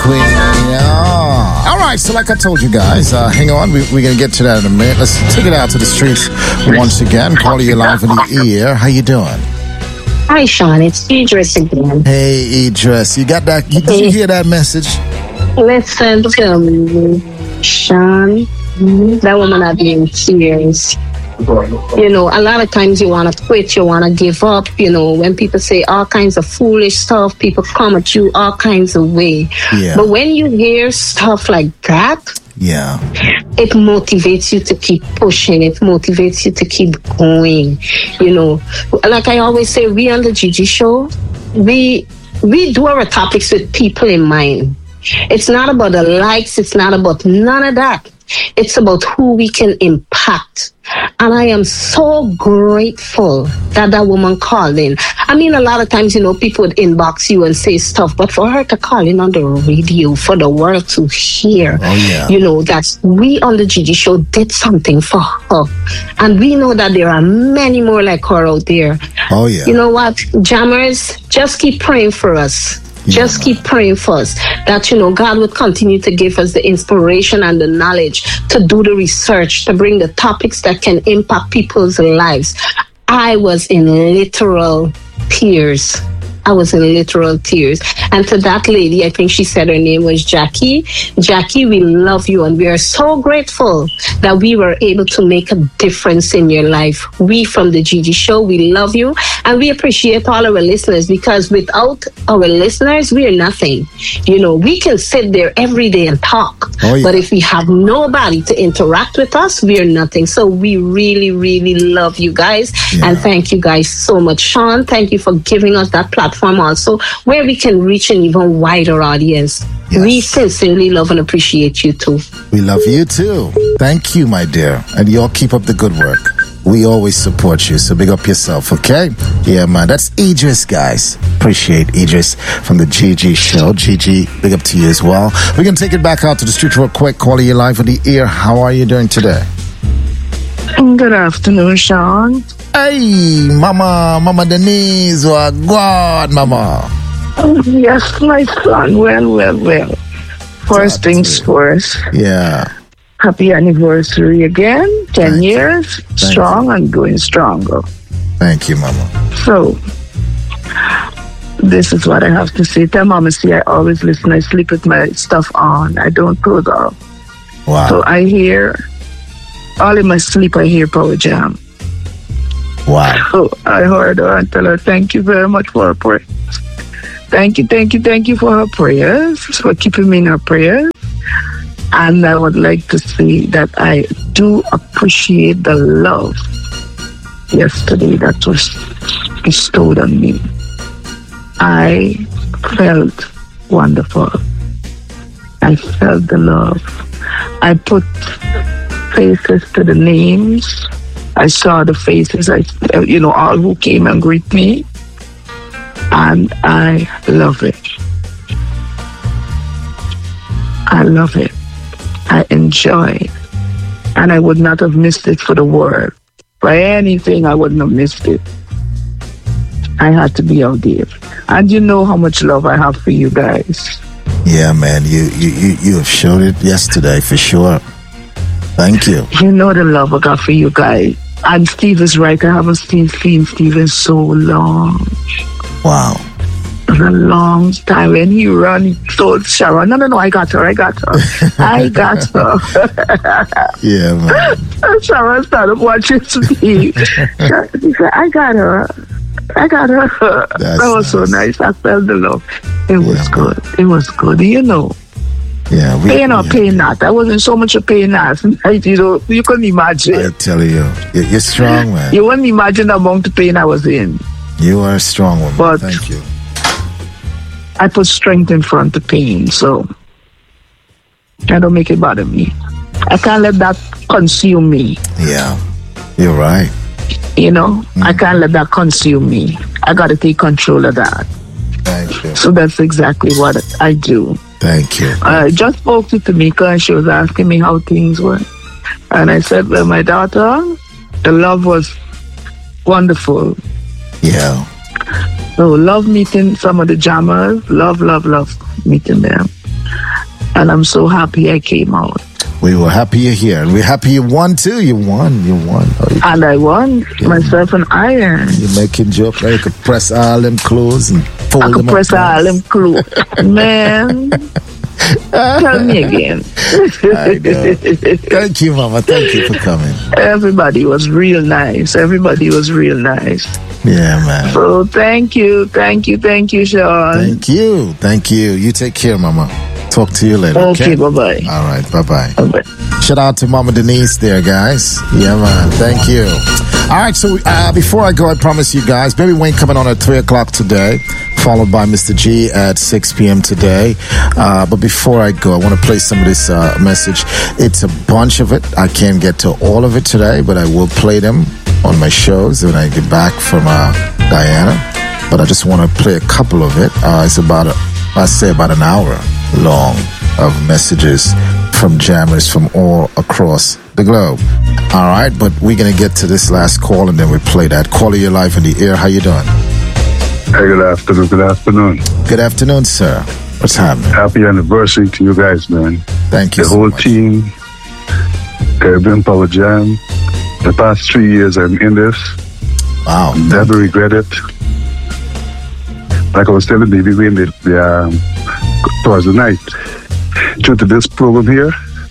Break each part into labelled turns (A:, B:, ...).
A: queen. Oh. All right, so like I told you guys, hang on, we're going to get to that in a minute. Let's take it out to the streets once again. Calling you live in the ear. How you doing?
B: Hi, Sean. It's Idris again.
A: Hey, Idris. You got that? Did you hear that message?
B: Listen to me, Sean. That woman had me in tears. You know, a lot of times you want to quit, you want to give up. You know, when people say all kinds of foolish stuff, people come at you all kinds of way.
A: Yeah.
B: But when you hear stuff like that,
A: yeah,
B: it motivates you to keep pushing. It motivates you to keep going. You know, like I always say, we on the Gigi Show, we do our topics with people in mind. It's not about the likes. It's not about none of that. It's about who we can impact. And I am so grateful that that woman called in. I mean, a lot of times, you know, people would inbox you and say stuff, but for her to call in on the radio, for the world to hear, you know, that we on the Gigi Show did something for her. And we know that there are many more like her out there.
A: Oh, yeah.
B: You know what, jammers, just keep praying for us. Just keep praying for us that, you know, God would continue to give us the inspiration and the knowledge to do the research, to bring the topics that can impact people's lives. I was in literal tears. And to that lady, I think she said her name was Jackie. Jackie, we love you and we are so grateful that we were able to make a difference in your life. We from the Gigi Show, we love you and we appreciate all our listeners because without our listeners, we are nothing. You know, we can sit there every day and talk, but if we have nobody to interact with us, we are nothing. So we really, really love you guys and thank you guys so much. Sean, thank you for giving us that platform also where we can reach an even wider audience. We sincerely love and appreciate you too.
A: We love you too. Thank you, my dear. And y'all keep up the good work. We always support you, so big up yourself, okay? Yeah, man. That's Idris, guys. Appreciate Idris from the Gigi Show. Gigi, big up to you as well. We're going to take it back out to the street real quick. Calling you live on the ear. How are you doing today?
C: Good afternoon, Sean.
A: Hey, Mama Denise, God, Mama.
C: Yes, my son. Well. First things first.
A: Yeah.
C: Happy anniversary again. 10 years. Strong and going stronger.
A: Thank you, Mama.
C: So, this is what I have to say. Tell Mama, see, I always listen. I sleep with my stuff on. I don't close off.
A: Wow.
C: So I hear, all in my sleep, I hear Power Jam.
A: Wow.
C: So I heard her and tell her, thank you very much for her prayers. Thank you for her prayers, for keeping me in her prayers. And I would like to say that I do appreciate the love yesterday that was bestowed on me. I felt wonderful. I felt the love. I put faces to the names. I saw the faces, all who came and greet me. And I love it. I love it. I enjoy it. And I would not have missed it for the world. For anything, I wouldn't have missed it. I had to be out there. And you know how much love I have for you guys.
A: Yeah, man. You have showed it yesterday for sure. Thank you.
C: You know the love I got for you guys. And Steve is right. I haven't seen Steve in so long.
A: Wow.
C: It's a long time. When he ran, he told Sharon, no, I got her. I got her.
A: Yeah, man.
C: And Sharon started watching Steve. He said, I got her. That was so nice. I felt the love. It was good. It was good. You know.
A: Yeah,
C: pain or pain not. I wasn't so much a pain not. You couldn't imagine.
A: I tell you, you're strong, man.
C: You wouldn't imagine the amount of pain I was in.
A: You are a strong woman.
C: But
A: thank you.
C: I put strength in front of pain, so I don't make it bother me. I can't let that consume me.
A: Yeah, you're right.
C: You know, I can't let that consume me. I got to take control of that.
A: Thank you.
C: So that's exactly what I do.
A: Thank you.
C: I just spoke to Tamika and she was asking me how things were. And I said, well, my daughter, the love was wonderful.
A: Yeah.
C: So love meeting some of the jammers. Love meeting them. And I'm so happy I came out.
A: We were happy you're here. And we're happy you won, too. You won. Oh,
C: and I won myself an iron.
A: You're making jokes. Like you could press all them clothes and fold them up. I could
C: press all them clothes. Man. Tell me again.
A: I know. Thank you, Mama. Thank you for coming.
C: Everybody was real nice.
A: Yeah, man.
C: So thank you, Sean.
A: Thank you. You take care, Mama. Talk to you later.
C: Okay, bye-bye.
A: All right, bye-bye.
C: Bye-bye.
A: Shout out to Mama Denise there, guys. Yeah, man. Thank you. All right, so before I go, I promise you guys, Baby Wayne coming on at 3 o'clock today, followed by Mr. G at 6 p.m. today. But before I go, I want to play some of this message. It's a bunch of it. I can't get to all of it today, but I will play them on my shows when I get back from Diana. But I just want to play a couple of it. It's about an hour long of messages from jammers from all across the globe. All right, but we're going to get to this last call and then we play that. Caller, you're live in the air. How you doing?
D: Hey, good afternoon.
A: Good afternoon, sir. What's happening?
D: Happy anniversary to you guys, man.
A: Thank you
D: the
A: so
D: whole
A: much.
D: team, Caribbean Power Jam. The past 3 years I'm in this.
A: Wow.
D: Never regret it. Like I was telling Baby Wayne, towards the night, due to this program here,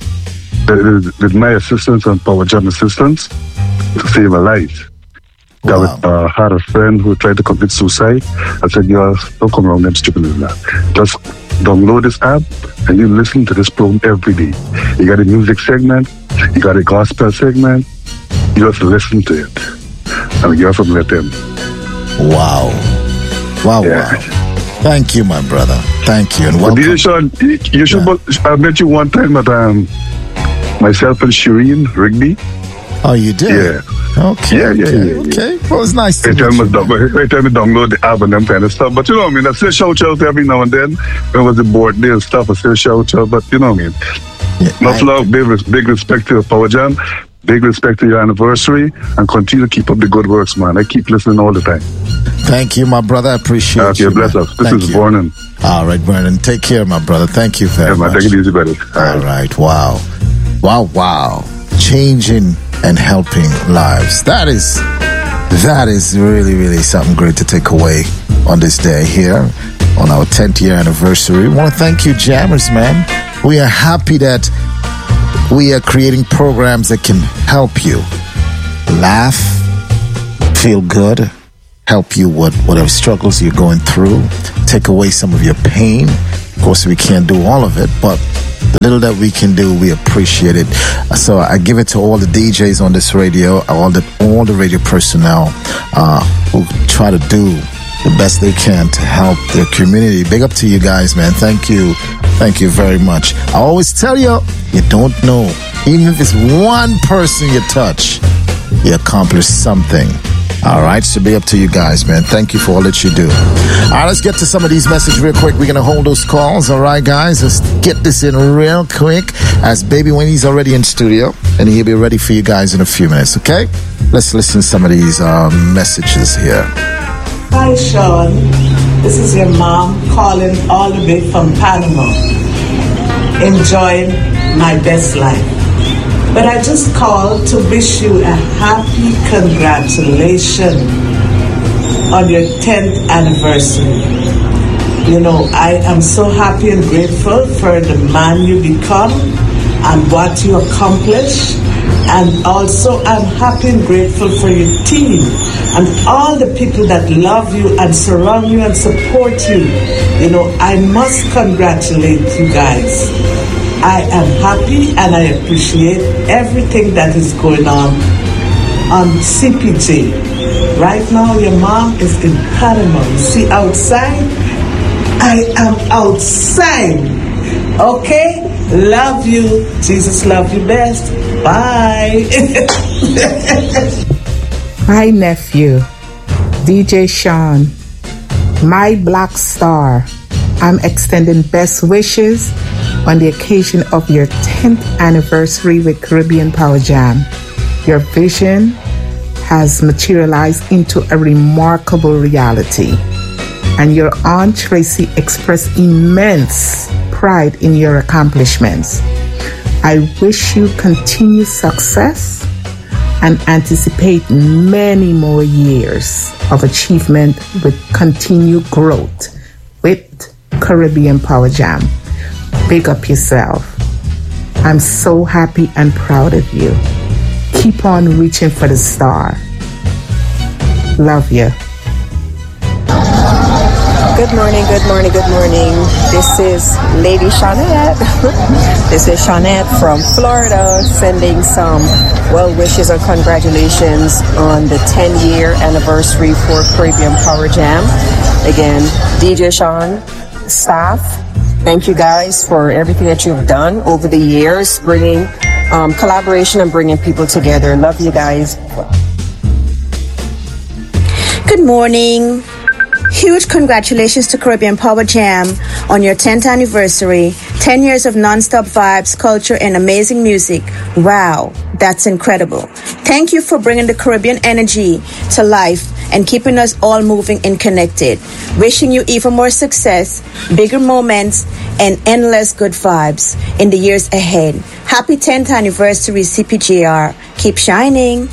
D: with my assistance and Power Jam assistance, to save a life.
A: Wow.
D: I had a friend who tried to commit suicide. I said, "Girl, don't come around them stupid like that. Just download this app and you listen to this program every day. You got a music segment, you got a gospel segment, you just listen to it. And you have to let them."
A: Wow. Wow. Thank you, my brother. Thank you. And welcome.
D: DJ Sean, you should. I met you one time at myself and Shireen Rigby.
A: Oh, you did?
D: Yeah.
A: Okay. Okay. Well, it's nice to meet you.
D: Every time you download the app and them kind of stuff. But you know what I mean? I still shout out every now and then. When it was the birthday and stuff, I still shout out. But you know what I mean? Much love, big respect to your Power Jam. Big respect to your anniversary. And continue to keep up the good works, man. I keep listening all the time.
A: Thank you, my brother. I appreciate you.
D: Okay, bless us. This is Vernon.
A: All right, Vernon. Take care, my brother. Thank you very much.
D: Take it easy, buddy.
A: All right. Wow. Changing and helping lives. That is really, really something great to take away on this day here on our 10th year anniversary. We want to thank you, jammers, man. We are happy that we are creating programs that can help you laugh, feel good, help you with whatever struggles you're going through, take away some of your pain. Of course, we can't do all of it, but the little that we can do, we appreciate it. So I give it to all the DJs on this radio, all the radio personnel who try to do the best they can to help their community. Big up to you guys, man. Thank you very much. I always tell you, you don't know. Even if it's one person you touch, you accomplish something. All right, so be up to you guys, man. Thank you for all that you do. All right, let's get to some of these messages real quick. We're going to hold those calls. All right, guys, let's get this in real quick as Baby Winnie's already in studio, and he'll be ready for you guys in a few minutes, okay? Let's listen to some of these messages here.
E: Hi, Sean. This is your mom calling all the way from Panama. Enjoying my best life. But I just called to wish you a happy congratulations on your 10th anniversary. You know, I am so happy and grateful for the man you become and what you accomplish. And also, I'm happy and grateful for your team and all the people that love you and surround you and support you. You know, I must congratulate you guys. I am happy and I appreciate everything that is going on CPJ. Right now, your mom is in Panama. You see outside? I am outside. Okay? Love you. Jesus love you best. Bye.
F: Hi, nephew. DJ Sean. My Black Star. I'm extending best wishes on the occasion of your 10th anniversary with Caribbean Power Jam. Your vision has materialized into a remarkable reality. And your Aunt Tracy expressed immense pride in your accomplishments. I wish you continued success and anticipate many more years of achievement with continued growth with Caribbean Power Jam. Big up yourself. I'm so happy and proud of you. Keep on reaching for the star. Love you.
G: Good morning, good morning, good morning. This is Lady Shawnette. This is Shawnette from Florida, sending some well wishes and congratulations on the 10-year anniversary for Caribbean Power Jam. Again, DJ Sean, staff, thank you guys for everything that you've done over the years, bringing collaboration and bringing people together. Love you guys.
H: Good morning. Huge congratulations to Caribbean Power Jam on your 10th anniversary. 10 years of non-stop vibes, culture, and amazing music. Wow, that's incredible. Thank you for bringing the Caribbean energy to life and keeping us all moving and connected. Wishing you even more success, bigger moments, and endless good vibes in the years ahead. Happy 10th anniversary, CPJR. Keep shining.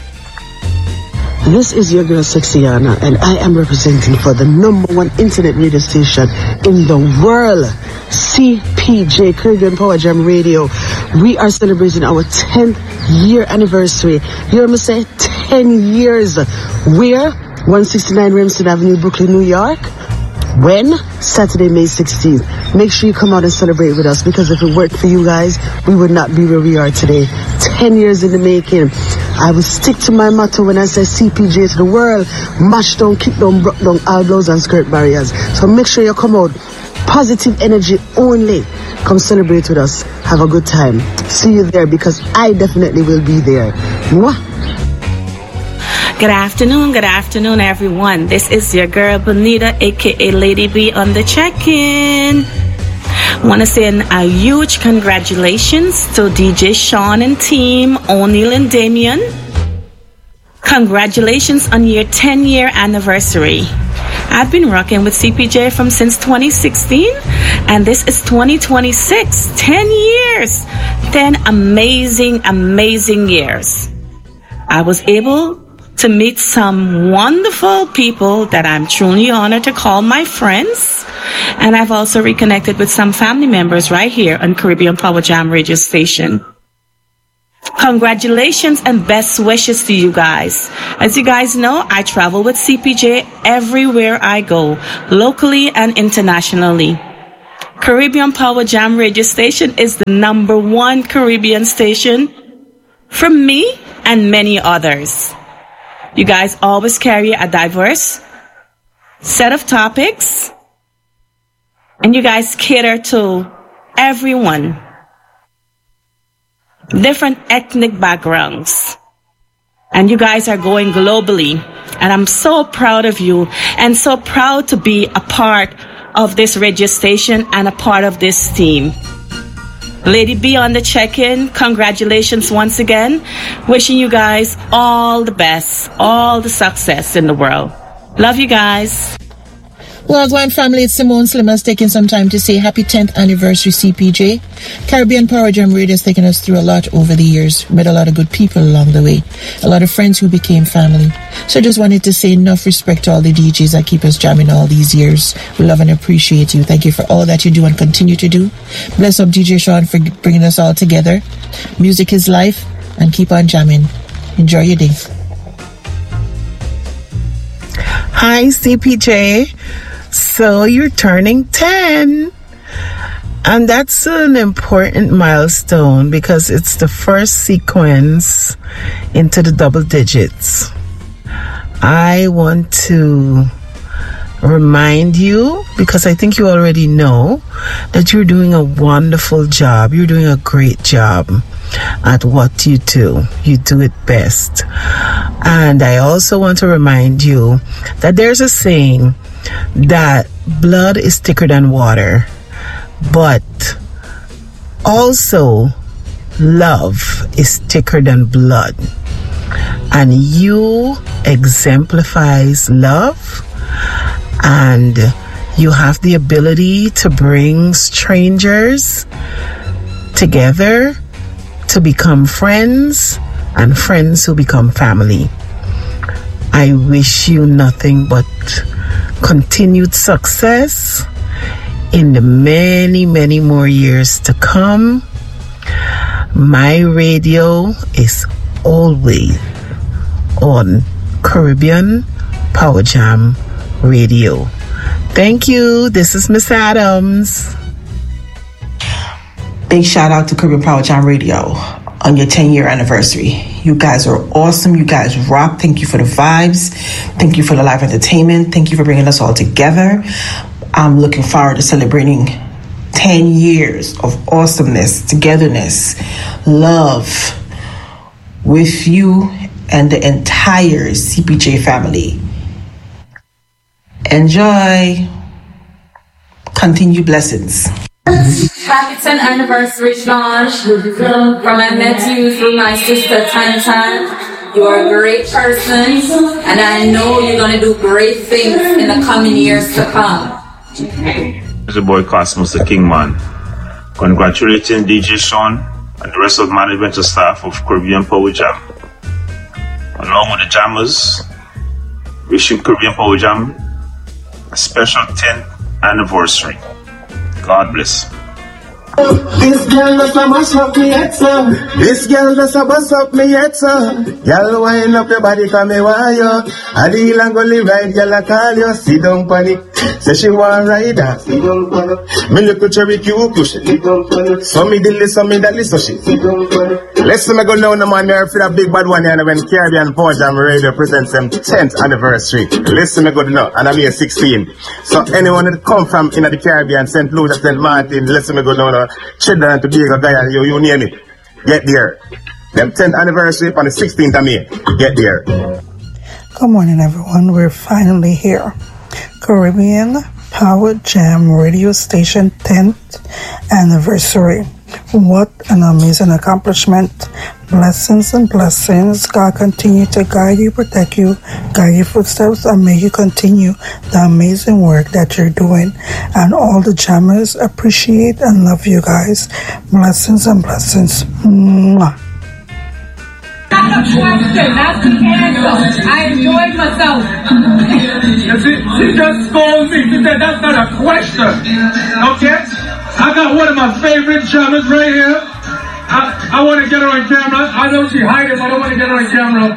I: This is your girl Sexiana, and I am representing for the #1 internet radio station in the world, CPJ, Caribbean Power Jam Radio. We are celebrating our 10th year anniversary. You hear me say 10 years. Where? 169 Remsen Avenue, Brooklyn, New York. When? Saturday, May 16th. Make sure you come out and celebrate with us, because if it worked for you guys, we would not be where we are today. 10 years in the making. I will stick to my motto when I say CPJ to the world. Mash down, kick down, broke down elbows and skirt barriers. So make sure you come out. Positive energy only. Come celebrate with us. Have a good time. See you there, because I definitely will be there. Mwah.
J: Good afternoon, everyone. This is your girl, Bonita, aka Lady B, on the check-in. Want to send a huge congratulations to DJ Sean and team, O'Neill and Damien. Congratulations on your 10-year anniversary. I've been rocking with CPJ since 2016, and this is 2026. 10 years. 10 amazing years. I was able to meet some wonderful people that I'm truly honored to call my friends. And I've also reconnected with some family members right here on Caribbean Power Jam radio station. Congratulations and best wishes to you guys. As you guys know, I travel with CPJ everywhere I go, locally and internationally. Caribbean Power Jam radio station is the #1 Caribbean station from me and many others. You guys always carry a diverse set of topics, and you guys cater to everyone. Different ethnic backgrounds. And you guys are going globally. And I'm so proud of you and so proud to be a part of this radio station and a part of this team. Lady B on the check-in, congratulations once again. Wishing you guys all the best, all the success in the world. Love you guys.
K: Well, Gwan family, it's Simone Slim has taken some time to say happy 10th anniversary, CPJ. Caribbean Power Jam Radio has taken us through a lot over the years. Met a lot of good people along the way. A lot of friends who became family. So I just wanted to say enough respect to all the DJs that keep us jamming all these years. We love and appreciate you. Thank you for all that you do and continue to do. Bless up DJ Sean for bringing us all together. Music is life, and keep on jamming. Enjoy your day.
F: Hi, CPJ. So you're turning 10. And that's an important milestone because it's the first sequence into the double digits. I want to remind you, because I think you already know, that you're doing a wonderful job. You're doing a great job at what you do. You do it best. And I also want to remind you that there's a saying that blood is thicker than water, but also love is thicker than blood. And you exemplifies love, and You have the ability to bring strangers together to become friends, and friends who become family. I wish you nothing but continued success in the many, many more years to come. My radio is always on Caribbean Power Jam Radio. Thank you. This is Miss Adams.
L: Big shout out to Caribbean Power Jam Radio on your 10-year anniversary. You guys are awesome. You guys rock. Thank you for the vibes. Thank you for the live entertainment. Thank you for bringing us all together. I'm looking forward to celebrating 10 years of awesomeness, togetherness, love with you and the entire CPJ family. Enjoy. Continued blessings.
M: Happy 10th anniversary, Sean. From I met you through my sister, Tan. You are a great person, and I know you're going to do great things in the coming years to come.
N: It's your boy Cosmos, the Kingman. Congratulating DJ Sean and the rest of the management and staff of Caribbean Power Jam. Along with the jammers, wishing Caribbean Power Jam a special 10th anniversary. God bless.
O: This girl does a mash up me head, sir. This girl does a bust up me head, sir. Girl, wind up your body for me, why you? I deal and go live right, girl, I call you. Sit down, panic. Say she want ride that. Sit down, panic. Me look at cherry cube, push it. Sit down, panic. So me dilly, so me dally, so she. Sit down, panic. Let's see me go down the man there for that big bad one here when Caribbean Power Jam Radio presents them 10th anniversary. Listen me go now, and I'm here 16. So anyone that come from in the Caribbean, St. Lucia, St. Martin, listen me go down Trinidad and Tobago, Guyana, you name it. Get there. Them 10th anniversary on the 16th of May. Get there.
P: Good morning, everyone. We're finally here. Caribbean Power Jam Radio Station 10th anniversary. What an amazing accomplishment. Blessings and blessings. God continue to guide you, protect you, guide your footsteps, and may you continue the amazing work that you're doing. And all the jammers appreciate and love you guys. Blessings and blessings. Mwah.
Q: Not a question, that's the answer. I enjoyed myself.
R: She just scolded me. She said that's not a question. Okay? I got one of my favorite jammers right here. I want to get her on camera. I know she hiding, but I don't want to get her on camera.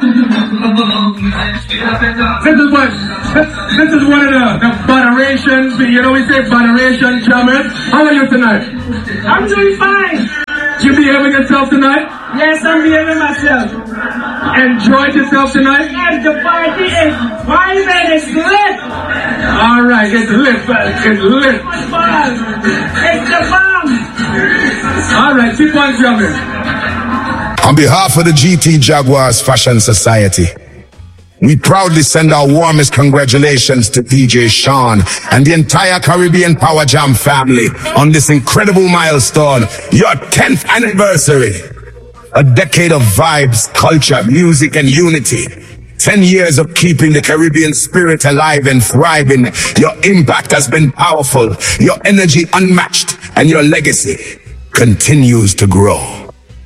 R: This is one of the moderations. You know we say moderation jammers. How are you tonight?
Q: I'm doing fine.
R: You behaving yourself tonight?
Q: Yes, I'm behaving myself.
R: Enjoyed yourself tonight?
Q: Yes, the party is fine and it's lit.
R: All right, it's lit. It's lit.
Q: It's the bomb.
R: All right, keep on jumping.
S: On behalf of the GT Jaguars Fashion Society, we proudly send our warmest congratulations to DJ Sean and the entire Caribbean Power Jam family on this incredible milestone, your 10th anniversary. A decade of vibes, culture, music, and unity. 10 years of keeping the Caribbean spirit alive and thriving. Your impact has been powerful, your energy unmatched, and your legacy continues to grow.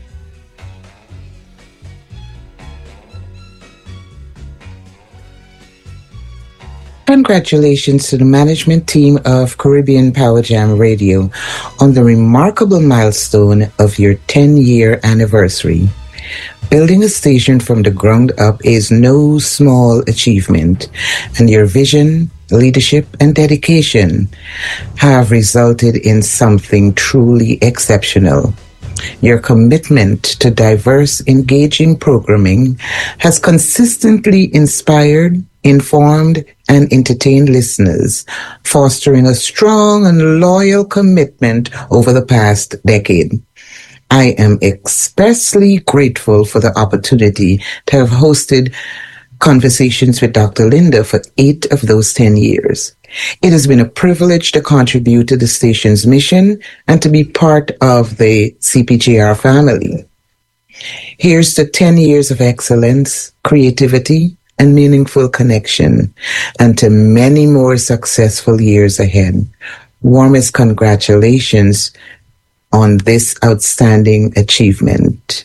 T: Congratulations to the management team of Caribbean Power Jam Radio on the remarkable milestone of your 10-year anniversary. Building a station from the ground up is no small achievement, and your vision, leadership, and dedication have resulted in something truly exceptional. Your commitment to diverse, engaging programming has consistently inspired, informed, and entertained listeners, fostering a strong and loyal commitment over the past decade. I am expressly grateful for the opportunity to have hosted conversations with Dr. Linda for 8 of those 10 years. It has been a privilege to contribute to the station's mission and to be part of the CPJR family. Here's to 10 years of excellence, creativity, and meaningful connection, and to many more successful years ahead. Warmest congratulations on this outstanding achievement.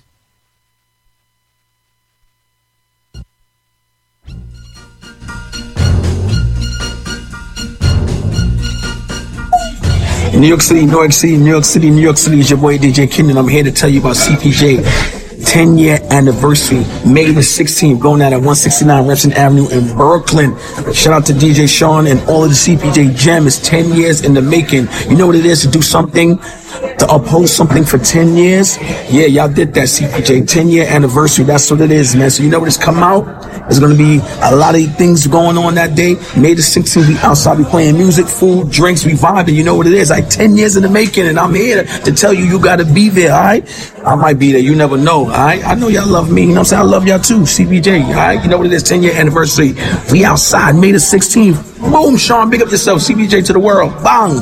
U: New York City, New York City, New York City, New York City. It's your boy DJ Kingdom. I'm here to tell you about CPJ 10-year anniversary, May the 16th, going out at 169 Remsen Avenue in Brooklyn. Shout out to DJ Sean and all of the CPJ Jam. It's 10 years in the making. You know what it is to do something, to uphold something for 10 years? Yeah, y'all did that, CPJ. 10-year anniversary. That's what it is, man. So you know what it's come out? There's going to be a lot of things going on that day. May the 16th, we outside, we playing music, food, drinks, we vibing. You know what it is? Like 10 years in the making, and I'm here to tell you, you got to be there, all right? I might be there. You never know, all right? I know y'all love me. You know what I'm saying? I love y'all too, CPJ, all right? You know what it is? 10-year anniversary. We outside, May the 16th. Boom, Sean, big up yourself. CPJ to the world. Bang.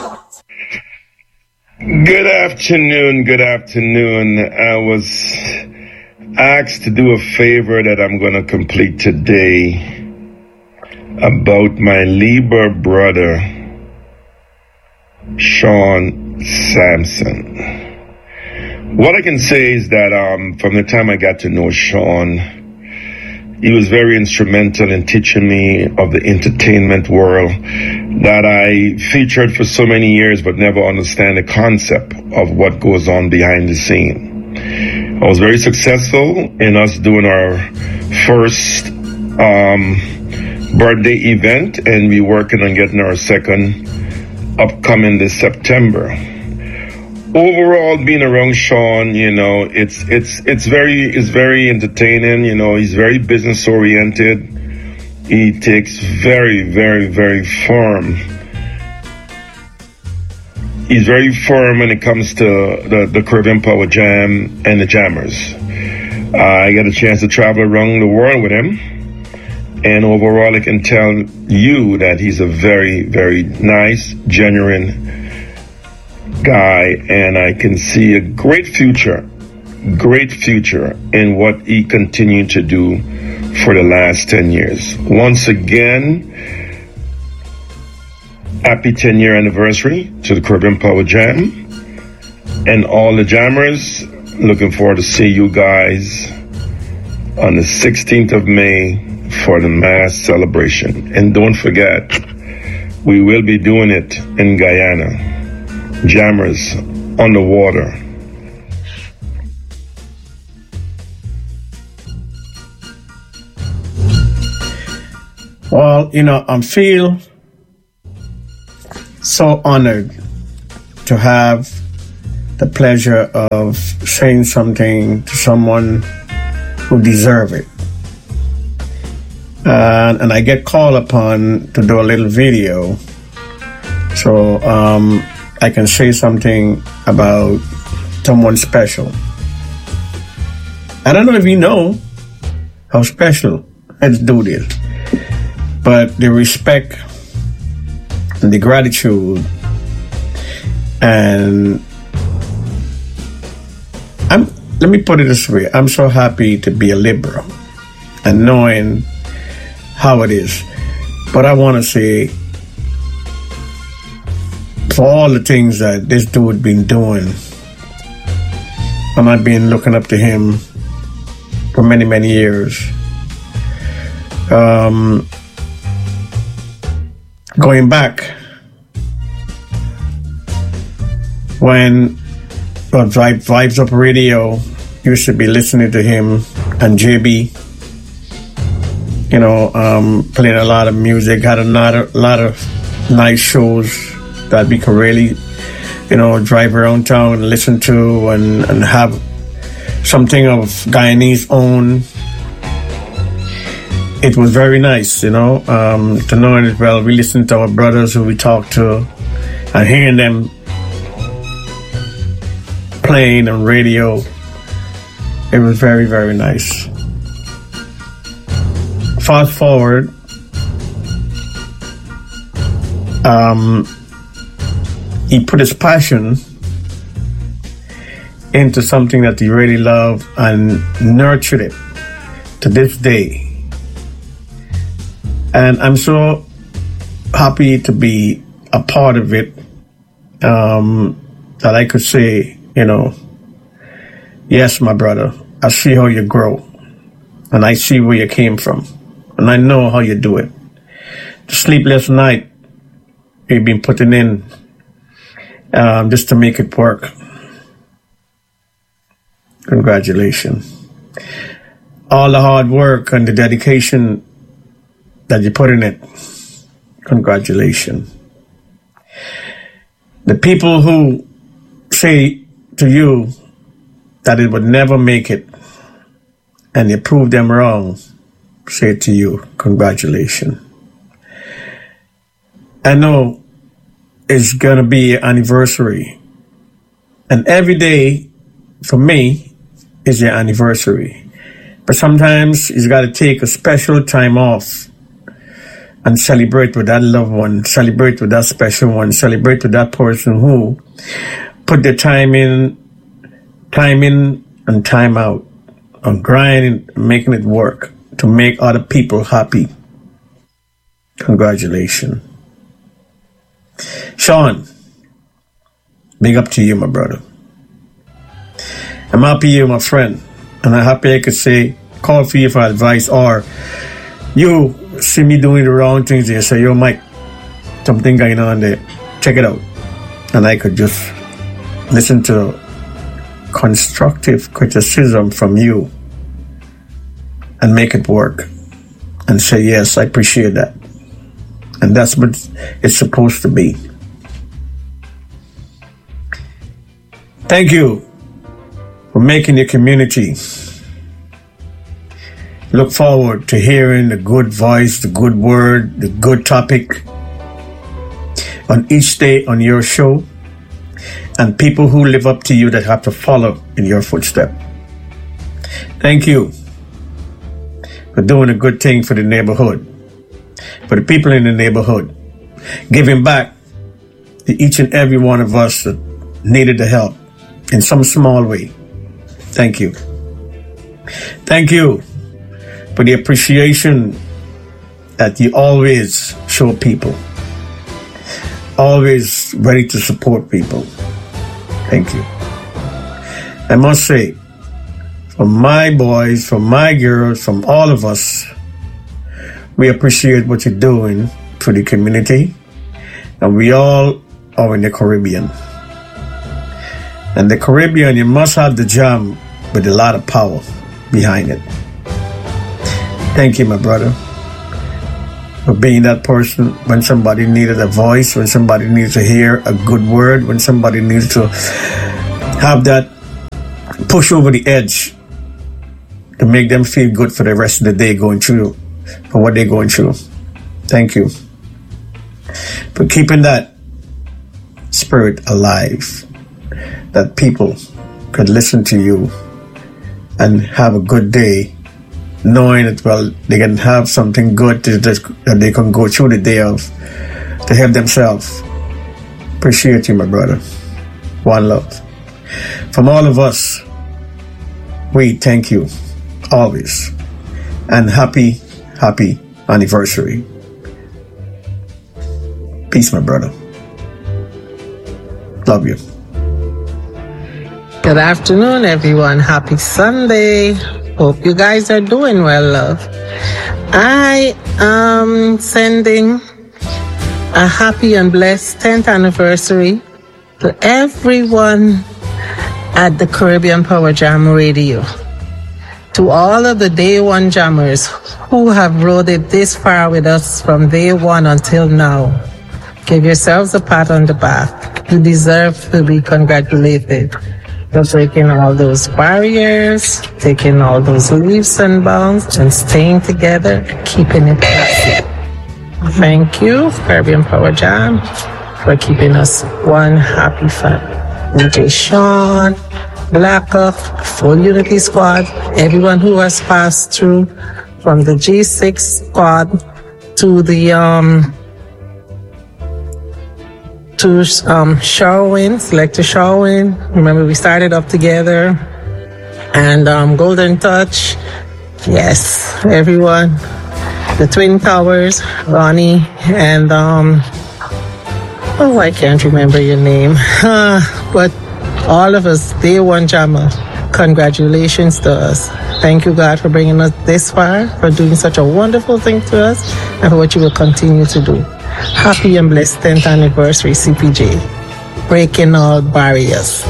V: Good afternoon. I was asked to do a favor that I'm going to complete today about my Lieber brother, Sean Sampson. What I can say is that from the time I got to know Sean, he was very instrumental in teaching me of the entertainment world that I featured for so many years but never understand the concept of what goes on behind the scene. I was very successful in us doing our first birthday event, and we're working on getting our second upcoming this September. Overall, being around Sean, you know, it's very entertaining. You know, he's very business oriented. He takes very, very, very firm. He's very firm when it comes to the Caribbean Power Jam and the Jammers. I got a chance to travel around the world with him, and overall, I can tell you that he's a very, very nice, genuine guy, and I can see a great future in what he continued to do for the last 10 years. Once again, happy 10-year anniversary to the Caribbean Power Jam and all the jammers. Looking forward to see you guys on the 16th of May for the mass celebration. And don't forget, we will be doing it in Guyana. Jammers on the water.
U: Well, you know, I feel so honored to have the pleasure of saying something to someone who deserves it. And I get called upon to do a little video. So I can say something about someone special. I don't know if you know how special. Let's do this. But the respect and the gratitude, and let me put it this way, I'm so happy to be a liberal and knowing how it is. But I want to say, for all the things that this dude been doing, and I've been looking up to him for many, many years. Going back when Vibes Up Radio used to be listening to him and JB, you know, playing a lot of music, had a lot of nice shows that we could really, you know, drive around town and listen to and have something of Guyanese own. It was very nice, you know, to know it well. We listened to our brothers who we talked to and hearing them playing on radio. It was very, very nice. Fast forward, he put his passion into something that he really loved and nurtured it to this day. And I'm so happy to be a part of it, that I could say, yes, my brother, I see how you grow, and I see where you came from, and I know how you do it. The sleepless night you've been putting in just to make it work. Congratulations. All the hard work and the dedication that you put in it. Congratulations. The people who say to you that it would never make it and you prove them wrong, say to you, congratulations. I know it's going to be an anniversary, and every day for me is your anniversary. But sometimes you got to take a special time off and celebrate with that loved one, celebrate with that special one, celebrate with that person who put their time in and time out on grinding, making it work to make other people happy. Congratulations. Sean, big up to you, my brother. I'm happy you're my friend, and I'm happy I could say, call for you for advice, or you see me doing the wrong things and you say, yo, Mike, something going on there, check it out. And I could just listen to constructive criticism from you and make it work and say, yes, I appreciate that. And that's what it's supposed to be. Thank you for making your community. Look forward to hearing the good voice, the good word, the good topic on each day on your show, and people who live up to you that have to follow in your footsteps. Thank you for doing a good thing for the neighborhood, for the people in the neighborhood, giving back to each and every one of us that needed the help in some small way. Thank you. Thank you for the appreciation that you always show people. Always ready to support people. Thank you. I must say, from my boys, from my girls, from all of us, we appreciate what you're doing for the community, and we all are in the Caribbean. And the Caribbean, you must have the jam with a lot of power behind it. Thank you, my brother, for being that person when somebody needed a voice, when somebody needs to hear a good word, when somebody needs to have that push over the edge to make them feel good for the rest of the day going through, for what they're going through. Thank you for keeping that spirit alive, that people could listen to you and have a good day, knowing that, well, they can have something good that they can go through the day of to help themselves. Appreciate you, my brother. One love. From all of us, we thank you always. And happy anniversary. Peace, my brother. Love you.
B: Good afternoon, everyone. Happy Sunday. Hope you guys are doing well, love. I am sending a happy and blessed 10th anniversary to everyone at the Caribbean Power Jam Radio. To all of the day one jammers who have rode it this far with us from day one until now, give yourselves a pat on the back. You deserve to be congratulated for breaking all those barriers, taking all those leaps and bounds, and staying together, keeping it classy. Thank you, Caribbean Power Jam, for keeping us one happy family. DJ Sean, Blackup, full Unity Squad, everyone who has passed through from the G6 squad to the Sharwin, Selector Sharwin. Remember, we started up together. And Golden Touch. Yes, everyone. the Twin Towers, Ronnie, and I can't remember your name. But all of us, day one jammer, congratulations to us. Thank you, God, for bringing us this far, for doing such a wonderful thing to us, and for what you will continue to do. Happy and blessed 10th anniversary, CPJ. Breaking all barriers.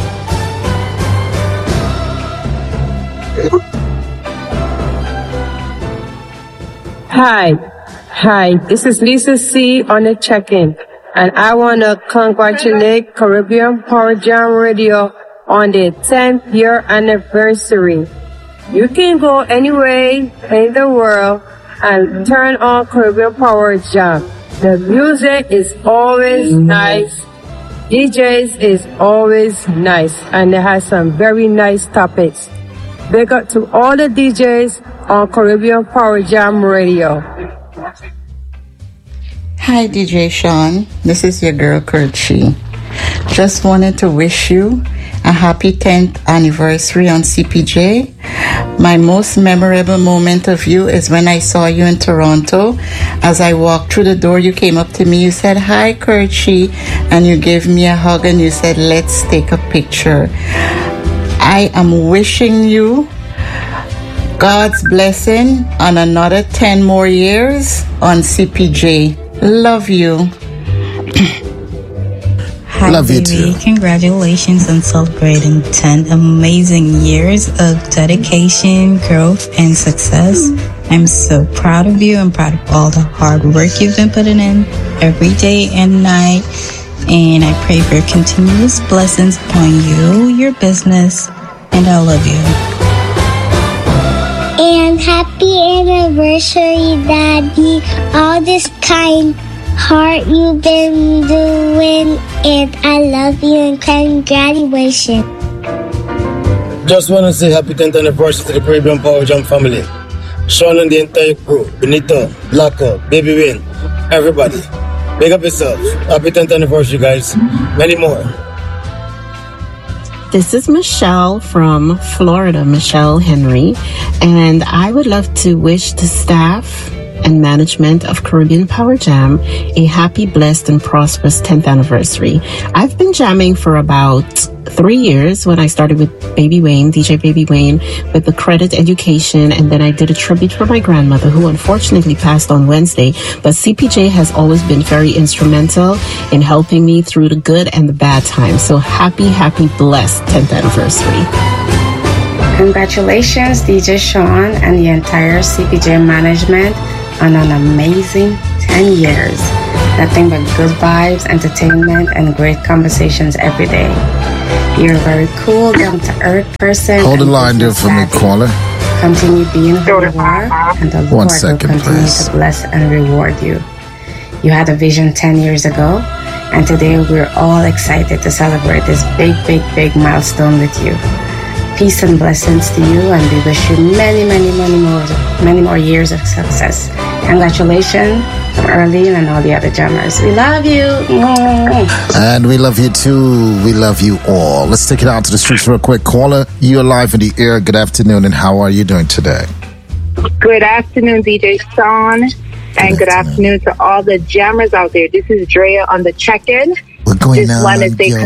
C: Hi, this is Lisa C on the check-in, and I want to congratulate Caribbean Power Jam Radio on their 10th year anniversary. You can go anywhere in the world and turn on Caribbean Power Jam. The music is always nice. DJs is always nice, and they have some very nice topics. Big up to all the DJs on Caribbean Power Jam Radio.
F: Hi, DJ Sean. This is your girl, Kurtchi. Just wanted to wish you a happy 10th anniversary on CPJ. My most memorable moment of you is when I saw you in Toronto. As I walked through the door, you came up to me, you said, "Hi, Kurtchi," and you gave me a hug and you said, "Let's take a picture." I am wishing you God's blessing on another 10 more years on CPJ. Love you.
D: Hi,
A: Love you
D: baby.
A: too.
D: Congratulations on celebrating 10 amazing years of dedication, growth, and success. I'm so proud of you. I'm proud of all the hard work you've been putting in every day and night. And I pray for continuous blessings upon you, your business, and I love you.
W: And happy anniversary, Daddy. All this kind heart you've been doing, and I love you and congratulations.
U: Just want to say happy 10th anniversary to the Caribbean Power Jam family. Sean and the entire crew, Benito, Blacko, Baby Wayne, everybody. Big up yourself. Happy 10th anniversary, guys. Many more.
X: This is Michelle from Florida, Michelle Henry, and I would love to wish the staff and management of Caribbean Power Jam a happy, blessed, and prosperous 10th anniversary. I've been jamming for about 3 years when I started with Baby Wayne, DJ Baby Wayne, with the Credit Education, and then I did a tribute for my grandmother who unfortunately passed on Wednesday, but CPJ has always been very instrumental in helping me through the good and the bad times. So happy, blessed 10th anniversary.
Y: Congratulations, DJ Sean and the entire CPJ management on an amazing 10 years. Nothing but good vibes, entertainment, and great conversations every day. You're a very cool, down-to-earth person.
A: Hold the line there for me, caller.
Y: Continue being who you are, and the Lord will continue to bless and reward you. You had a vision 10 years ago, and today we're all excited to celebrate this big milestone with you. Peace and blessings to you, and we wish you many more years of success. Congratulations from Earlene and all the other jammers. We love you.
A: And we love you too. We love you all. Let's take it out to the streets real quick. Caller, you're live in the air. Good afternoon, and how are you doing today?
Z: Good afternoon, DJ Sean, and good afternoon to all the jammers out there. This is Drea on the check-in. Just want to say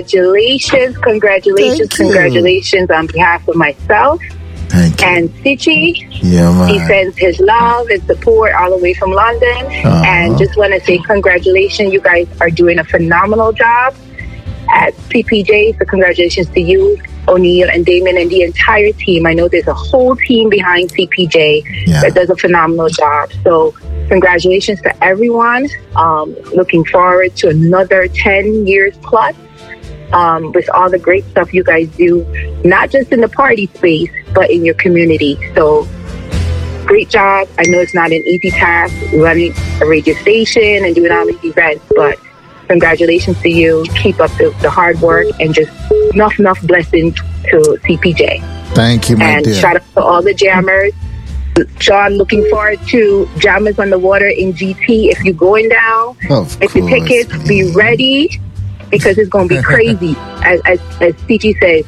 Z: congratulations on behalf of myself and Sichi. He sends his love and support all the way from London. And just want to say congratulations. You guys are doing a phenomenal job at CPJ. So congratulations to you, O'Neill and Damon and the entire team. I know there's a whole team behind CPJ that does a phenomenal job. So congratulations to everyone. Looking forward to another 10 years plus with all the great stuff you guys do, not just in the party space, but in your community. So great job. I know it's not an easy task running a radio station and doing all these events, but congratulations to you. Keep up the hard work and just enough blessings to CPJ.
A: Thank you, my dear.
Z: And shout out to all the jammers. Sean, looking forward to Jammers on the Water in GT. If you're going down, get your tickets, be ready, because it's going to be crazy. As CG said,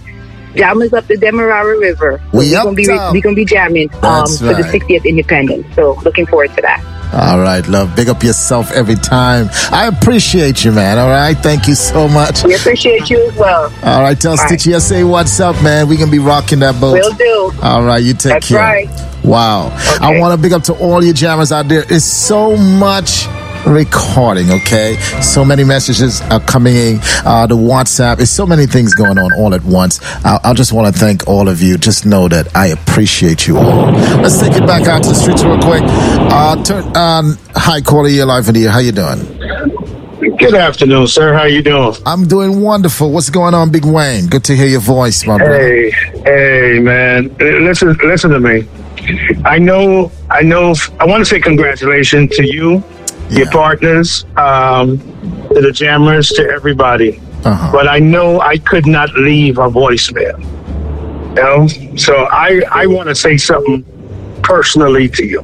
Z: Jammers up the Demerara River. So we're gonna be jamming for the 60th Independence. So looking forward to that.
A: All right, love. Big up yourself every time. I appreciate you, man. All right, thank you so much.
Z: We appreciate you as well.
A: All right, tell Stitchy I say what's up, man. We gonna be rocking that boat.
Z: Will do.
A: All right, you take care.
Z: That's right.
A: Wow. Okay. I want to big up to all you jammers out there. It's so much recording, okay? So many messages are coming in. The WhatsApp, there's so many things going on all at once. I just want to thank all of you. Just know that I appreciate you all. Let's take it back out to the streets real quick. Hi, caller, you're live in the air. How you doing?
E: Good afternoon, sir. How you doing?
A: I'm doing wonderful. What's going on, Big Wayne? Good to hear your voice, my brother.
E: Hey, man. Listen to me. I want to say congratulations to you, your partners, to the jammers, to everybody. But I know I could not leave a voicemail. You know? So I want to say something personally to you.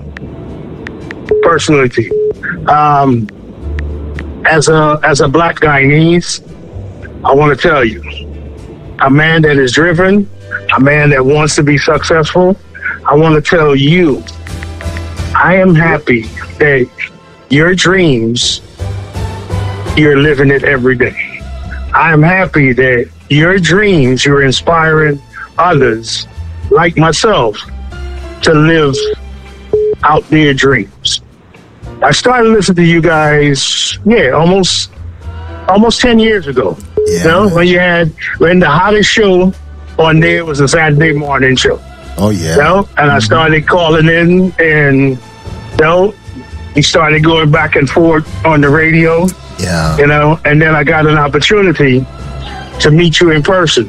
E: As a black Guyanese, I want to tell you, a man that is driven, a man that wants to be successful, I want to tell you, I am happy that your dreams, you're living it every day. I am happy that your dreams, you're inspiring others like myself to live out their dreams. I started listening to you guys, almost 10 years ago. Yeah, you know, when the hottest show on there was a Saturday morning show.
A: Oh, yeah.
E: You know? And I started calling in, and you know, we started going back and forth on the radio.
A: Yeah.
E: You know, and then I got an opportunity to meet you in person.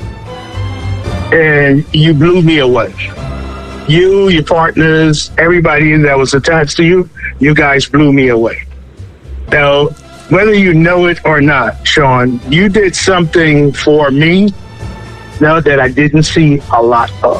E: And you blew me away. You, your partners, everybody that was attached to you, you guys blew me away. Now, whether you know it or not, Sean, you did something for me that I didn't see a lot of.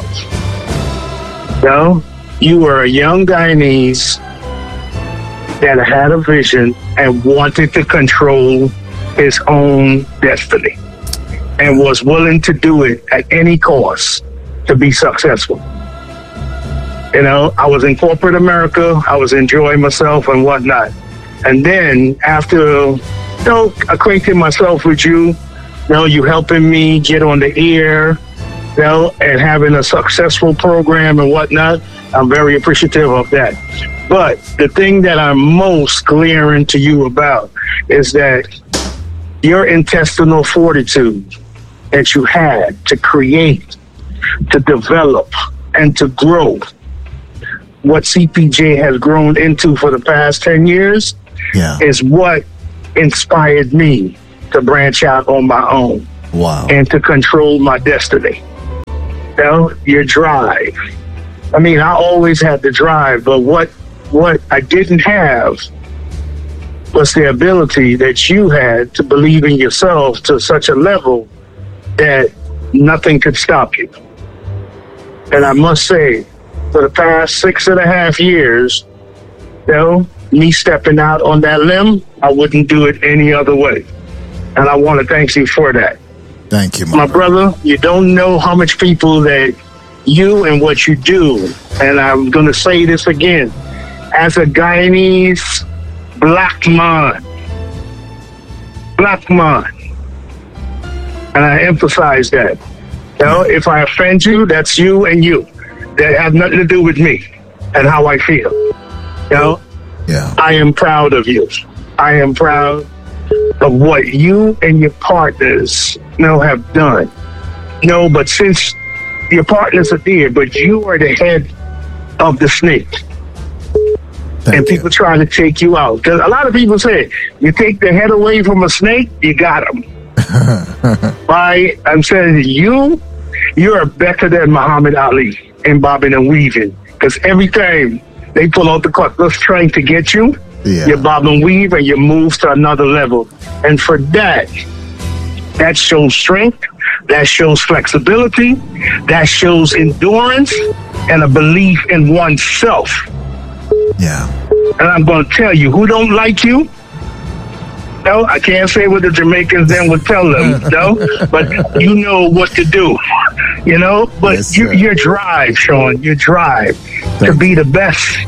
E: You were a young Guyanese that had a vision and wanted to control his own destiny and was willing to do it at any cost to be successful. You know, I was in corporate America. I was enjoying myself and whatnot. And then after, acquainting myself with you, you helping me get on the air, and having a successful program and whatnot, I'm very appreciative of that. But the thing that I'm most glaring to you about is that your intestinal fortitude that you had to create, to develop, and to grow what CPJ has grown into for the past 10 years is what inspired me to branch out on my own.
A: Wow.
E: And to control my destiny. Your drive. I mean, I always had the drive, but what I didn't have was the ability that you had to believe in yourself to such a level that nothing could stop you. And I must say, for the past 6.5 years, me stepping out on that limb, I wouldn't do it any other way. And I want to thank you for that.
A: Thank you,
E: my brother. You don't know how much people that you and what you do, and I'm going to say this again, as a Guyanese black man, and I emphasize that. If I offend you, that's you and you. That have nothing to do with me and how I feel. I am proud of you. I am proud of what you and your partners have done. But since your partners are there, but you are the head of the snake. And people try to take you out. Because a lot of people say, you take the head away from a snake, you got him. I'm saying you're better than Muhammad Ali in bobbing and weaving. Because every time they pull out the cutlass trying to get you, you bob and weave and you move to another level. And for that shows strength, that shows flexibility, that shows endurance, and a belief in oneself.
A: Yeah.
E: And I'm going to tell you, who don't like you, I can't say what the Jamaicans then would tell them, but you know what to do. You know, but
A: Yes,
E: your drive, Sean, your drive to be the best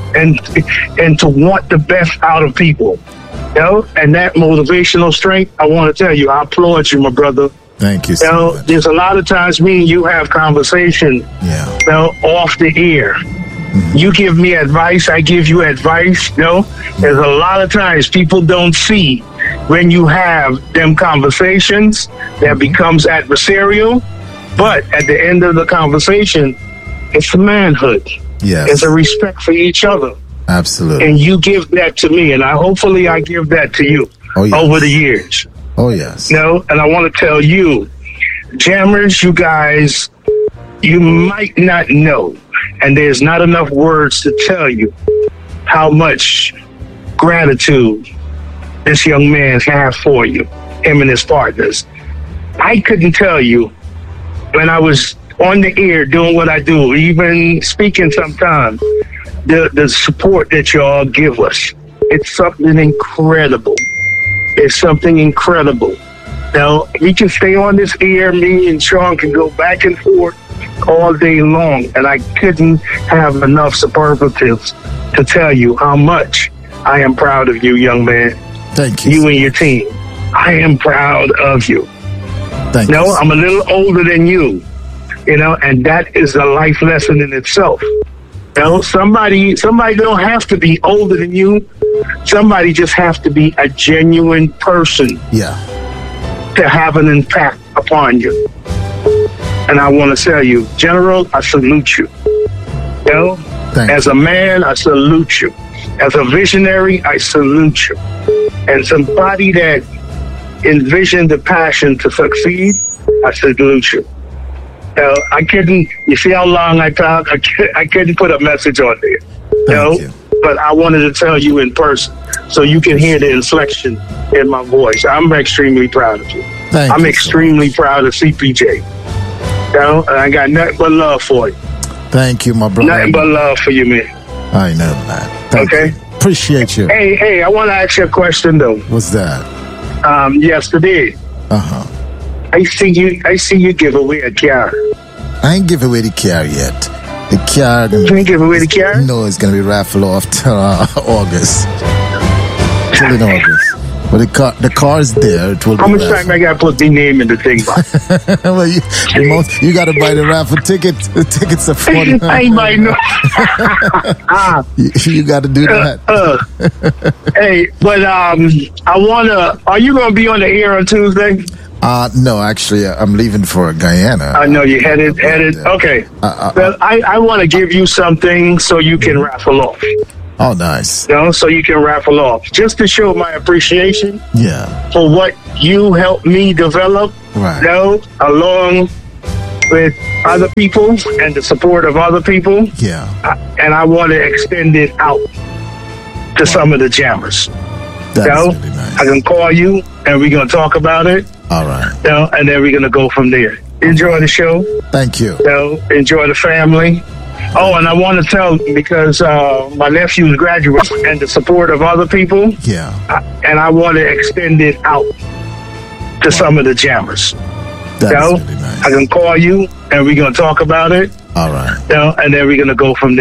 E: and to want the best out of people. You know, and that motivational strength, I want to tell you, I applaud you, my brother.
A: Thank you so
E: You know,
A: much.
E: there's a lot of times me and you have conversation,
A: Yeah.
E: you know, off the air. You give me advice, I give you advice. You know, there's a lot of times people don't see when you have them conversations that becomes adversarial, but at the end of the conversation, it's a manhood.
A: Yes.
E: It's a respect for each other.
A: Absolutely.
E: And you give that to me, and hopefully I give that to you over the years.
A: Oh, yes.
E: You know, and I want to tell you, jammers, you guys, you might not know, and there's not enough words to tell you how much gratitude this young man has for you, him and his partners. I couldn't tell you when I was on the air doing what I do, even speaking sometimes, the support that y'all give us. It's something incredible. It's something incredible. Now, we can stay on this air, me and Sean can go back and forth all day long, and I couldn't have enough superlatives to tell you how much I am proud of you, young man.
A: Thank you.
E: You and your team. I am proud of you.
A: Thank you.
E: No, I'm a little older than you, you know, and that is a life lesson in itself. You know, somebody don't have to be older than you. Somebody just has to be a genuine person.
A: Yeah.
E: To have an impact upon you. And I want to tell you, General, I salute you. You know, as a man, I salute you. As a visionary, I salute you. And somebody that envisioned the passion to succeed, I salute you. I couldn't, you see how long I talk? I couldn't put a message on there. You know? But I wanted to tell you in person so you can hear the inflection in my voice. I'm extremely proud of you. I'm extremely proud of CPJ. You know, and I got nothing but love for you.
A: Thank you, my brother.
E: Nothing but love for you, man.
A: I know that. Thank you. Appreciate you.
E: Hey, I want to ask you a question, though.
A: What's that?
E: Yesterday, I see you give away a car.
A: I ain't give away the car yet. The car.
E: You ain't give away the car?
A: No, it's going to be raffled off till August. Till in August. But the car is there. It will
E: How
A: be
E: much
A: raffled.
E: time I got to put the name in the thing, box?
A: Well, you got to buy the raffle ticket. The tickets are $49.
E: I ain't buying no.
A: You got to do that.
E: Hey, but are you going to be on the air on Tuesday?
A: No, actually, I'm leaving for Guyana.
E: I know you headed. Okay. Well, I want to give you something so you can raffle off.
A: Oh, nice.
E: You know, so you can raffle off. Just to show my appreciation for what you helped me develop,
A: right.
E: You know, along with other people and the support of other people.
A: Yeah.
E: And I want to extend it out to some of the jammers.
A: That's
E: really
A: nice.
E: I can call you and we're going to talk about it.
A: All right.
E: You know, and then we're going to go from there. Enjoy the show.
A: Thank you.
E: You know, enjoy the family. Oh, and I want to tell, because my nephew's graduate and the support of other people.
A: Yeah.
E: And I want to extend it out to some of the jammers.
A: That's
E: you know,
A: really nice.
E: I can call you and we're going to talk about it.
A: All right.
E: You know, and then we're going to go from there.